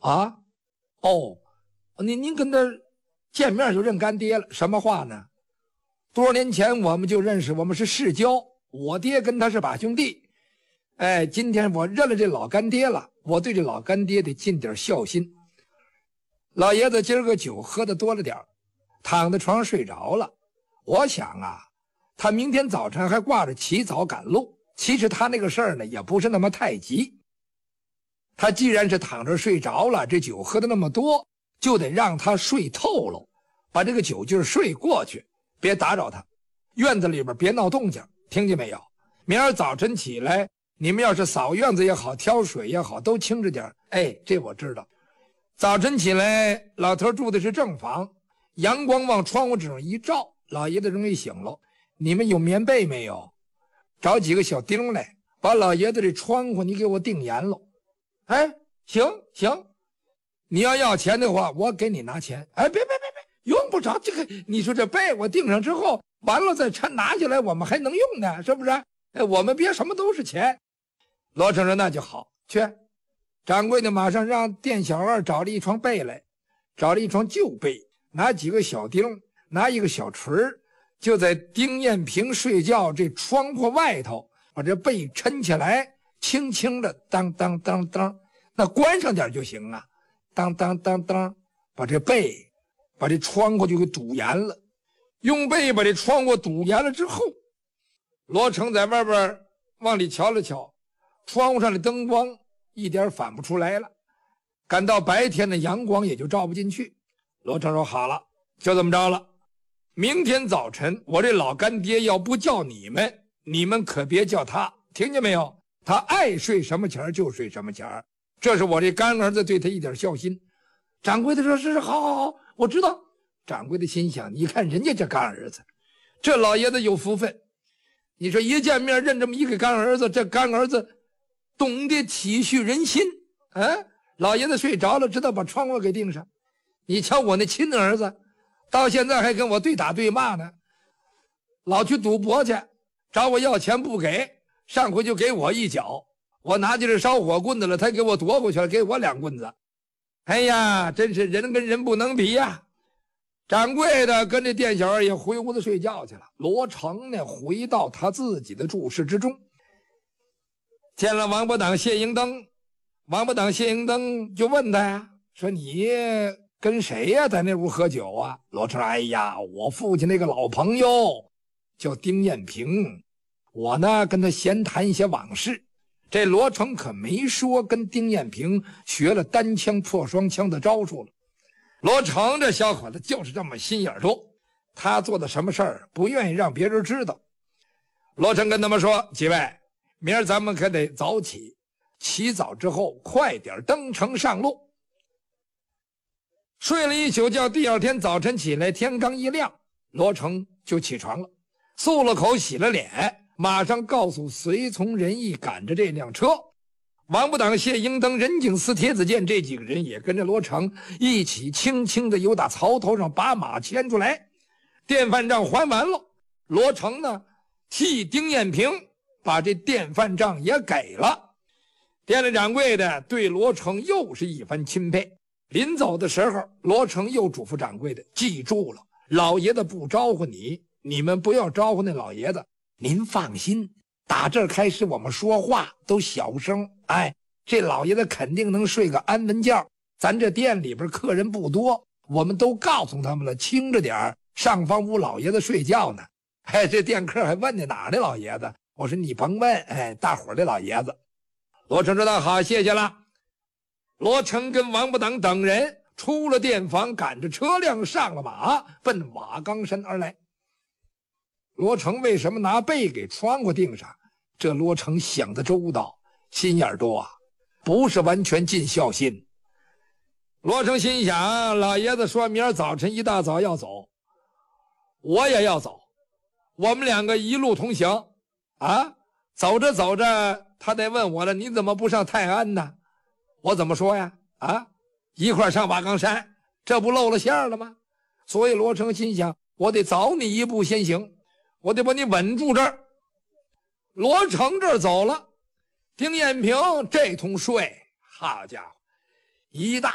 啊？哦，您跟他见面就认干爹了，什么话呢？多少年前我们就认识，我们是世交，我爹跟他是把兄弟。哎，今天我认了这老干爹了，我对这老干爹得尽点孝心。老爷子今儿个酒喝的多了点，躺在床上睡着了。我想啊，他明天早晨还挂着起早赶路，其实他那个事儿呢也不是那么太急。他既然是躺着睡着了，这酒喝的那么多，就得让他睡透了，把这个酒劲儿睡过去，别打扰他。院子里边别闹动静，听见没有？明儿早晨起来，你们要是扫院子也好，挑水也好，都轻着点。哎，这我知道。早晨起来，老头住的是正房，阳光往窗户纸上一照，老爷子容易醒了。你们有棉被没有？找几个小钉来，把老爷子这窗户你给我钉严了。哎，行，你要钱的话，我给你拿钱。哎，别，用不着这个。你说这被我钉上之后，完了再拿下来，我们还能用呢，是不是？哎，我们别什么都是钱。罗成说那就好，去。掌柜的马上让店小二找了一床被来，找了一床旧被，拿几个小钉，拿一个小锤，就在丁艳平睡觉这窗户外头，把这被抻起来，轻轻的当当当当，那关上点就行啊，当当当当，把这窗户就给堵严了。用被把这窗户堵严了之后，罗成在外边往里瞧了瞧，窗户上的灯光一点反不出来了，赶到白天的阳光也就照不进去。罗成说好了，就这么着了。明天早晨我这老干爹要不叫你们，你们可别叫他，听见没有？他爱睡什么钱就睡什么钱，这是我这干儿子对他一点孝心。掌柜的说是好，我知道。掌柜的心想，你看人家这干儿子，这老爷子有福分。你说一见面认这么一个干儿子，这干儿子懂得体恤人心啊！老爷子睡着了，知道把窗户给钉上。你瞧我那亲儿子，到现在还跟我对打对骂呢，老去赌博去，找我要钱不给，上回就给我一脚，我拿起这烧火棍子了，他给我夺过去了，给我2棍子。哎呀，真是人跟人不能比呀！掌柜的跟这店小二也回屋子睡觉去了。罗成呢，回到他自己的住室之中，见了王八党谢迎灯。王八党谢迎灯就问他呀，说你跟谁呀在那屋喝酒啊？罗成，哎呀，我父亲那个老朋友叫丁艳平，我呢跟他闲谈一些往事。这罗成可没说跟丁艳平学了单枪破双枪的招数了。罗成这小伙子就是这么心眼多，他做的什么事儿不愿意让别人知道。罗成跟他们说，几位，明儿咱们可得早起，起早之后快点登城上路。睡了一宿觉，第二天早晨起来，天刚一亮，罗成就起床了，漱了口，洗了脸，马上告诉随从人役赶着这辆车。王八党谢迎灯、任景思、铁子健这几个人也跟着罗成一起轻轻的由打槽头上把马牵出来。电饭账还完了，罗成呢替丁艳平把这电饭账也给了。店里掌柜的对罗成又是一番钦佩。临走的时候，罗成又嘱咐掌柜的，记住了，老爷子不招呼你，你们不要招呼那老爷子。您放心，打这儿开始我们说话都小声，哎，这老爷子肯定能睡个安稳觉。咱这店里边客人不多，我们都告诉他们了，轻着点，上房屋老爷子睡觉呢。哎，这店客还问呢，哪儿的老爷子？我说你甭问，哎，大伙儿的老爷子。罗成知道，好，谢谢了。罗成跟王八党等人出了店房，赶着车辆上了马，奔瓦岗山而来。罗成为什么拿被给窗户钉上？这罗成想得周到，心眼多啊，不是完全尽孝心。罗成心想，老爷子说明儿早晨一大早要走，我也要走，我们两个一路同行啊。走着走着，他得问我了，你怎么不上泰安呢？我怎么说呀？啊，一块上瓦岗山，这不露了馅了吗？所以罗成心想，我得早你一步先行，我得把你稳住这儿。罗成这儿走了，丁艳平这通睡，好家伙，一大